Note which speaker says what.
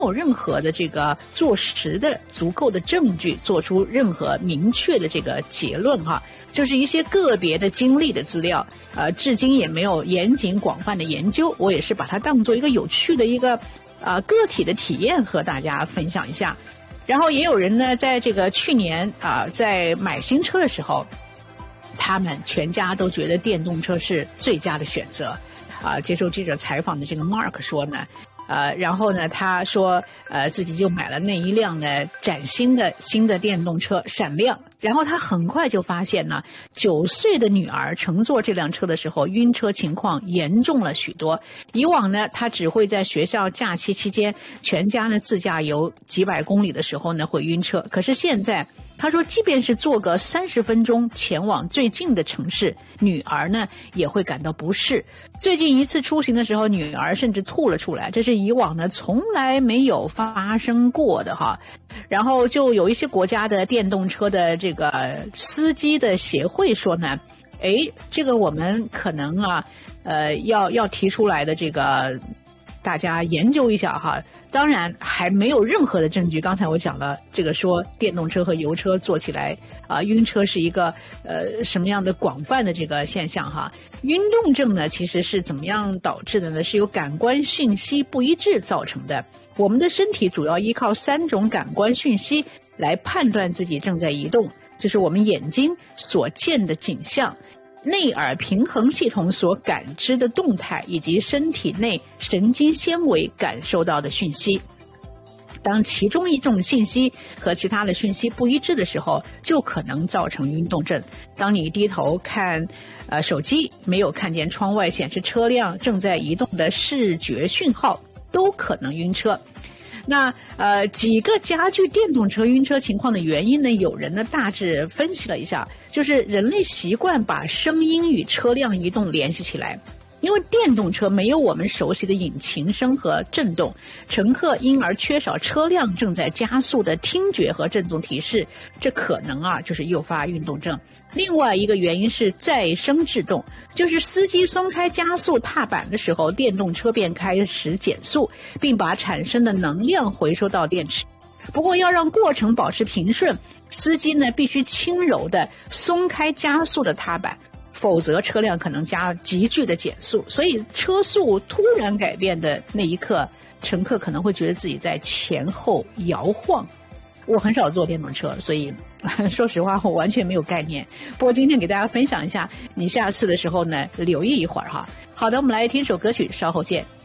Speaker 1: 有任何的这个坐实的足够的证据做出任何明确的这个结论哈，就是一些个别的经历的资料，至今也没有严谨广泛的研究，我也是把它当做一个有趣的一个个体的体验和大家分享一下。然后也有人呢，在这个去年在买新车的时候，他们全家都觉得电动车是最佳的选择。接受记者采访的这个 Mark 说呢，然后呢，他说，自己就买了那一辆呢崭新的电动车，闪亮。然后他很快就发现呢，9岁的女儿乘坐这辆车的时候，晕车情况严重了许多。以往呢，他只会在学校假期期间，全家呢自驾游几百公里的时候呢会晕车。可是现在，他说，即便是坐个30分钟前往最近的城市，女儿呢也会感到不适。最近一次出行的时候，女儿甚至吐了出来，这是以往呢从来没有发生过的哈。然后就有一些国家的电动车的这个司机的协会说呢，这个我们可能要提出来的这个，大家研究一下哈。当然还没有任何的证据，刚才我讲了这个说电动车和油车坐起来晕车是一个什么样的广泛的这个现象哈。晕动症呢其实是怎么样导致的呢？是由感官讯息不一致造成的。我们的身体主要依靠3种感官讯息来判断自己正在移动，就是我们眼睛所见的景象，内耳平衡系统所感知的动态，以及身体内神经纤维感受到的讯息。当其中一种信息和其他的讯息不一致的时候，就可能造成晕动症。当你低头看手机，没有看见窗外显示车辆正在移动的视觉讯号，都可能晕车。那几个加剧电动车晕车情况的原因呢，有人呢大致分析了一下，就是人类习惯把声音与车辆移动联系起来。因为电动车没有我们熟悉的引擎声和震动，乘客因而缺少车辆正在加速的听觉和震动提示，这可能就是诱发运动症。另外一个原因是再生制动，就是司机松开加速踏板的时候，电动车便开始减速，并把产生的能量回收到电池。不过要让过程保持平顺，司机呢必须轻柔地松开加速的踏板，否则车辆可能急剧的减速。所以车速突然改变的那一刻，乘客可能会觉得自己在前后摇晃。我很少坐电动车，所以说实话我完全没有概念。不过今天给大家分享一下，你下次的时候呢留意一会儿哈。好的，我们来听首歌曲，稍后见。